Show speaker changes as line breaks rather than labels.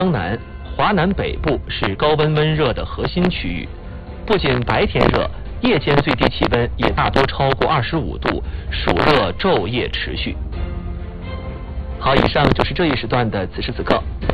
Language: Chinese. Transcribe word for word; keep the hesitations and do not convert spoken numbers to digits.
江南、华南北部是高温温热的核心区域，不仅白天热，夜间最低气温也大多超过二十五度，暑热昼夜持续。好，以上就是这一时段的此时此刻。